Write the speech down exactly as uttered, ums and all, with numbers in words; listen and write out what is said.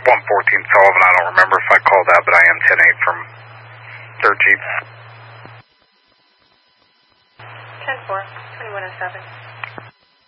one fourteen Sullivan. I don't remember if I called that, but I am ten eight from third Jeep. ten four, twenty-one oh seven.